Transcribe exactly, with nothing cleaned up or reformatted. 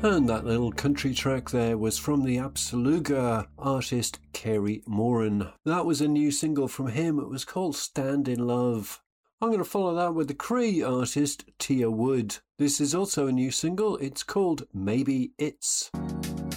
And that little country track there was from the Absoluga artist Kerry Moran. That was a new single from him. It was called Stand in Love. I'm going to follow that with the Cree artist Tia Wood. This is also a new single. It's called Maybe It's.